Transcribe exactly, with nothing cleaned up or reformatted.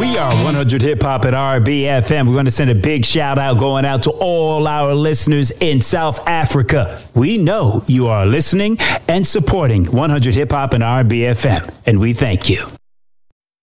We are one hundred Hip Hop at R B F M. We're going to send a big shout out going out to all our listeners in South Africa. We know you are listening and supporting one hundred Hip Hop and R B F M, and we thank you.